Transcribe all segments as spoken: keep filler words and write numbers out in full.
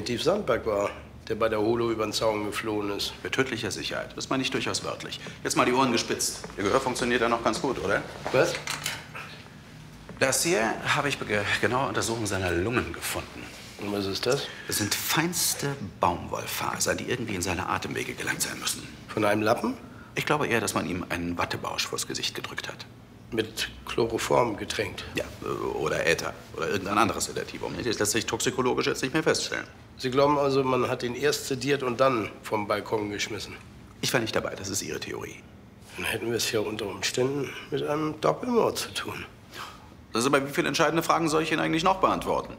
Detektiv Sandberg war, der bei der Holo über den Zaun geflohen ist. Mit tödlicher Sicherheit. Das meine ich durchaus wörtlich. Jetzt mal die Ohren gespitzt. Ihr Gehör funktioniert ja noch ganz gut, oder? Was? Das hier habe ich bei genauer Untersuchung seiner Lungen gefunden. Und was ist das? Das sind feinste Baumwollfasern, die irgendwie in seine Atemwege gelangt sein müssen. Von einem Lappen? Ich glaube eher, dass man ihm einen Wattebausch vors Gesicht gedrückt hat. Mit Chloroform getränkt? Ja, oder Äther. Oder irgendein anderes Sedativum. Das lässt sich toxikologisch jetzt nicht mehr feststellen. Sie glauben also, man hat ihn erst sediert und dann vom Balkon geschmissen? Ich war nicht dabei, das ist Ihre Theorie. Dann hätten wir es hier unter Umständen mit einem Doppelmord zu tun. Das ist aber, wie viele entscheidende Fragen soll ich Ihnen eigentlich noch beantworten?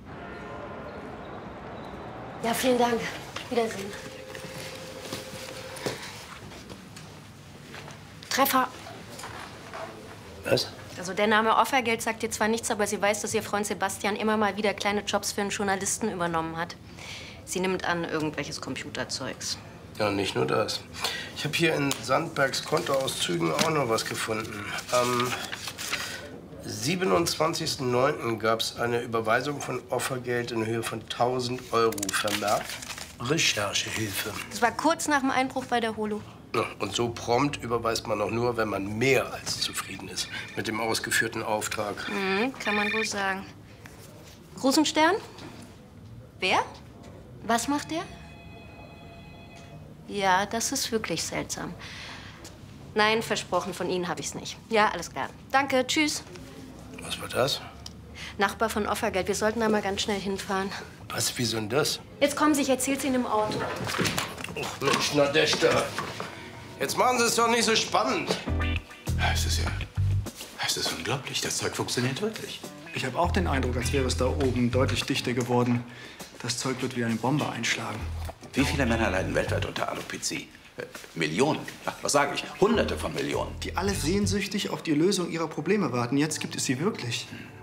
Ja, vielen Dank. Wiedersehen. Treffer. Was? Also der Name Offergeld sagt dir zwar nichts, aber sie weiß, dass ihr Freund Sebastian immer mal wieder kleine Jobs für einen Journalisten übernommen hat. Sie nimmt an irgendwelches Computerzeugs. Ja, nicht nur das. Ich habe hier in Sandbergs Kontoauszügen auch noch was gefunden. Am siebenundzwanzigsten neunten gab es eine Überweisung von Offergeld in Höhe von tausend Euro vermerkt. Recherchehilfe. Das war kurz nach dem Einbruch bei der Holo. Ja, und so prompt überweist man auch nur, wenn man mehr als zufrieden ist mit dem ausgeführten Auftrag. Mhm, kann man wohl sagen. Rosenstern? Wer? Was macht der? Ja, das ist wirklich seltsam. Nein, versprochen, von Ihnen habe ich's nicht. Ja, alles klar. Danke, tschüss. Was war das? Nachbar von Offergeld, wir sollten da mal ganz schnell hinfahren. Was, wieso denn das? Jetzt kommen Sie, ich erzähl's Ihnen im Auto. Ach Mensch, Nadeshda. Jetzt machen Sie es doch nicht so spannend. Es ist ja... Es ist unglaublich, das Zeug funktioniert wirklich. Ich habe auch den Eindruck, als wäre es da oben deutlich dichter geworden. Das Zeug wird wie eine Bombe einschlagen. Wie viele Männer leiden weltweit unter Alopecia? Äh, Millionen. Ach, was sage ich? Hunderte von Millionen. Die alle sehnsüchtig auf die Lösung ihrer Probleme warten. Jetzt gibt es sie wirklich.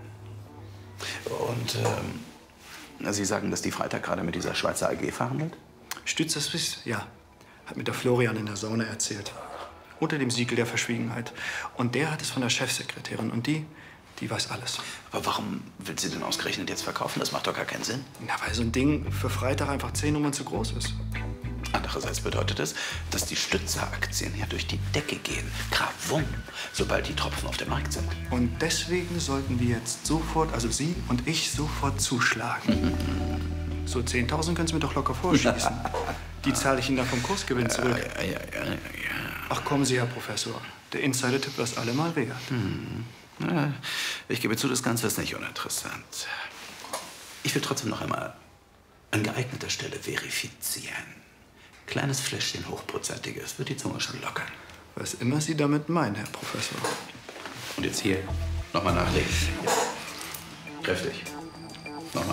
Und ähm, Sie sagen, dass die Freitag gerade mit dieser Schweizer A G verhandelt? Stützer Swiss, ja. Hat mir der Florian in der Sauna erzählt. Unter dem Siegel der Verschwiegenheit. Und der hat es von der Chefsekretärin. Und die, die weiß alles. Aber warum will sie denn ausgerechnet jetzt verkaufen? Das macht doch gar keinen Sinn. Na, weil so ein Ding für Freitag einfach zehn Nummern zu groß ist. Andererseits bedeutet es, dass die Stützer-Aktien ja durch die Decke gehen. Krawum, sobald die Tropfen auf dem Markt sind. Und deswegen sollten wir jetzt sofort, also Sie und ich, sofort zuschlagen. Mhm. So zehntausend können Sie mir doch locker vorschießen. Die zahle ich Ihnen dann vom Kursgewinn zurück. Ja, ja, ja, ja, ja. Ach, kommen Sie, Herr Professor. Der Insider-Tipp war es allemal wert. Hm. Ja, ich gebe zu, das Ganze ist nicht uninteressant. Ich will trotzdem noch einmal an geeigneter Stelle verifizieren. Kleines Fläschchen hochprozentiges wird die Zunge schon lockern. Was immer Sie damit meinen, Herr Professor. Und jetzt hier noch mal nachlegen. Ja. Kräftig.